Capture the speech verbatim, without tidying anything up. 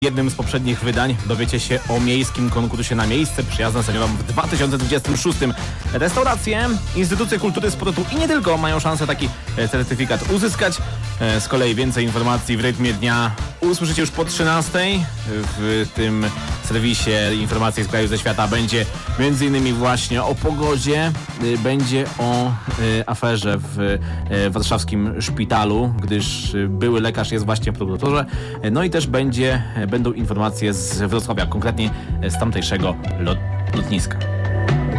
jednym z poprzednich wydań dowiecie się o miejskim konkursie na miejsce przyjazne seniorom w dwa tysiące dwudziestym szóstym. Restauracje, instytucje kultury, sportu i nie tylko mają szansę taki certyfikat uzyskać. Z kolei więcej informacji w rytmie dnia usłyszycie już po trzynastej. W tym serwisie informacji z kraju, ze świata będzie między innymi właśnie o pogodzie, będzie o aferze w warszawskim szpitalu, gdyż były lekarz jest właśnie w prokuraturze. No i też będzie, będą informacje z Wrocławia, konkretnie z tamtejszego lot, lotniska.